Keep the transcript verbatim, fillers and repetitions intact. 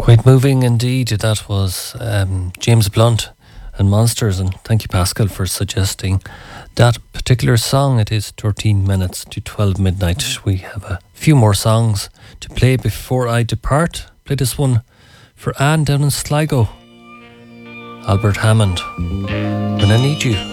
Quite moving indeed. That was um, James Blunt and Monsters, and thank you, Pascal, for suggesting that particular song. It is thirteen minutes to twelve midnight. We have a few more songs to play before I depart. Play this one for Anne down in Sligo. Albert Hammond, When I Need You.